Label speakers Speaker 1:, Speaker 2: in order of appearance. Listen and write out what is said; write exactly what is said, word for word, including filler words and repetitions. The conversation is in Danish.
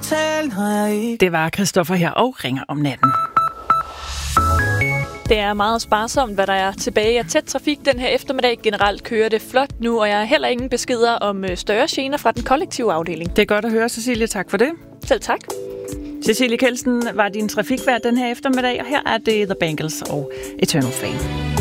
Speaker 1: tale, når jeg ikke...
Speaker 2: Det var Christoffer her og ringer om natten.
Speaker 3: Det er meget sparsomt, hvad der er tilbage af tæt trafik den her eftermiddag. Generelt kører det flot nu, og jeg har heller ingen beskeder om større gener fra den kollektive afdeling.
Speaker 2: Det er godt at høre, Cecilie. Tak for det.
Speaker 3: Selv tak.
Speaker 2: Cecilie Kjeldsen var din trafikvært den her eftermiddag, og her er det The Bangles og Eternal Flame.